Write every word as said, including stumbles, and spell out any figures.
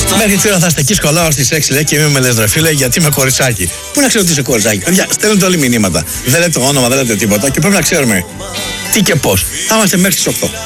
Μέχρι τι ώρα θα είστε εκεί, σχολάω στις έξι λέει και μην με λες ρε φίλε, γιατί είμαι κοριτσάκι. Πού να ξέρω τι είσαι κοριτσάκι. Παιδιά, στέλνετε όλοι μηνύματα. Δεν λέτε το όνομα, δεν λέτε τίποτα και πρέπει να ξέρουμε τι και πώς. Θα είμαστε μέχρι τις οκτώ.